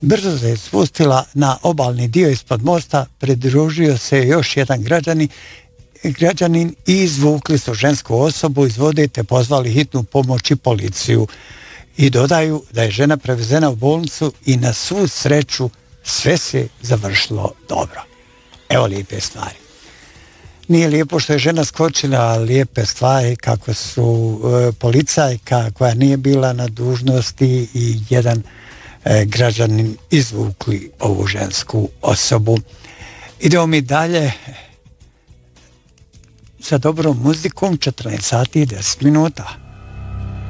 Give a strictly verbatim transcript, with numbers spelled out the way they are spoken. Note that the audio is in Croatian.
Brzo se je spustila na obalni dio ispod mosta, pridružio se još jedan građanin, građanin i izvukli su žensku osobu iz vode te pozvali hitnu pomoć i policiju. I dodaju da je žena prevezena u bolnicu i na svu sreću sve se završilo dobro. Evo lijepe stvari. Nije lijepo što je žena skočila, lijepe stvari kako su e, policajka koja nije bila na dužnosti i jedan e, građanin izvukli ovu žensku osobu. Idemo mi dalje sa dobrom muzikom, četrnaest sati i deset minuta.